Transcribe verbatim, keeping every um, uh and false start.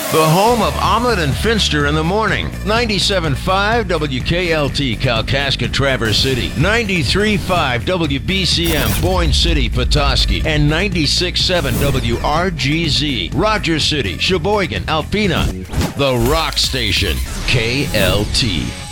The home of Omelet and Finster in the morning. ninety-seven point five W K L T Kalkaska Traverse City. ninety-three point five W B C M Boyne City Petoskey. And ninety-six point seven W R G Z Rogers City, Sheboygan, Alpena. The Rock Station. K L T.